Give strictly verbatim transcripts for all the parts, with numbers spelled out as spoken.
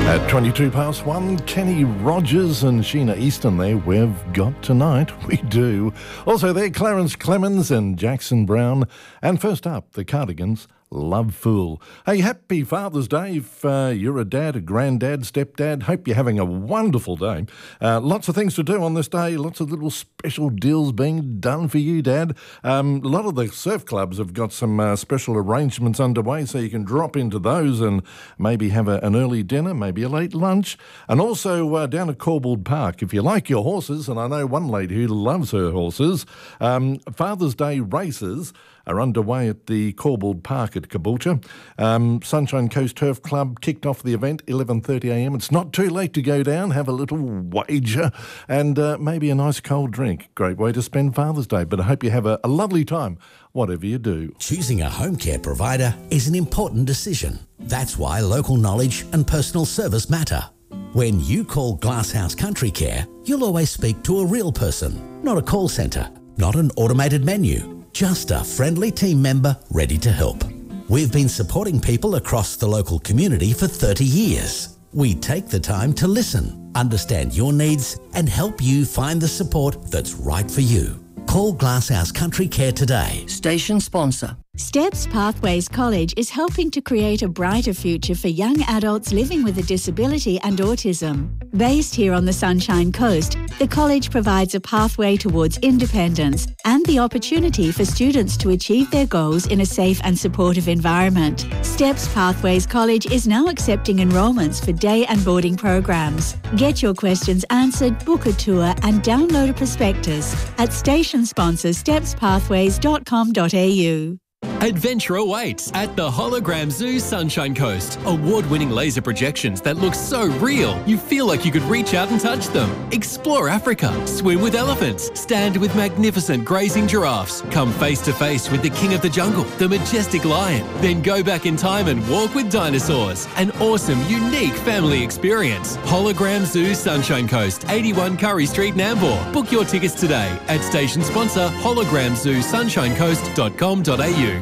At twenty-two past one, Kenny Rogers and Sheena Easton there. We've got tonight. We do. Also there, Clarence Clemens and Jackson Brown. And first up, the Cardigans, Love Fool. Hey, happy Father's Day if uh, you're a dad, a granddad, stepdad. Hope you're having a wonderful day. Uh, lots of things to do on this day. Lots of little special deals being done for you, Dad. Um, a lot of the surf clubs have got some uh, special arrangements underway, so you can drop into those and maybe have a, an early dinner, maybe a late lunch. And also uh, down at Corbould Park, if you like your horses, and I know one lady who loves her horses, um, Father's Day races are underway at the Corbould Park at Caboolture. Um, Sunshine Coast Turf Club kicked off the event eleven thirty a m. It's not too late to go down, have a little wager and uh, maybe a nice cold drink. Great way to spend Father's Day, but I hope you have a, a lovely time, whatever you do. Choosing a home care provider is an important decision. That's why local knowledge and personal service matter. When you call Glasshouse Country Care, you'll always speak to a real person, not a call centre, not an automated menu. Just a friendly team member ready to help. We've been supporting people across the local community for thirty years. We take the time to listen, understand your needs and help you find the support that's right for you. Call Glasshouse Country Care today. Station sponsor. Steps Pathways College is helping to create a brighter future for young adults living with a disability and autism. Based here on the Sunshine Coast, the college provides a pathway towards independence and the opportunity for students to achieve their goals in a safe and supportive environment. Steps Pathways College is now accepting enrolments for day and boarding programs. Get your questions answered, book a tour and download a prospectus at station sponsor steps pathways dot com dot a u. Adventure awaits at the Hologram Zoo Sunshine Coast. Award-winning laser projections that look so real, you feel like you could reach out and touch them. Explore Africa, swim with elephants, stand with magnificent grazing giraffes, come face-to-face with the king of the jungle, the majestic lion, then go back in time and walk with dinosaurs. An awesome, unique family experience. Hologram Zoo Sunshine Coast, eighty-one Curry Street, Nambour. Book your tickets today at station sponsor hologram zoo sunshine coast dot com dot a u.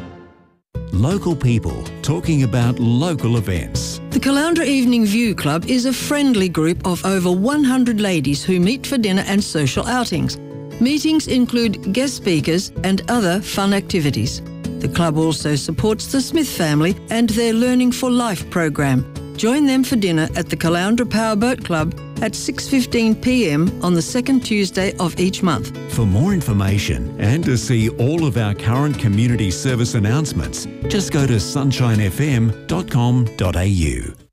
Local people talking about local events. The Caloundra Evening View Club is a friendly group of over one hundred ladies who meet for dinner and social outings. Meetings include guest speakers and other fun activities. The club also supports the Smith family and their Learning for Life program. Join them for dinner at the Caloundra Powerboat Club at six fifteen p m on the second Tuesday of each month. For more information and to see all of our current community service announcements, just go to sunshine f m dot com dot a u.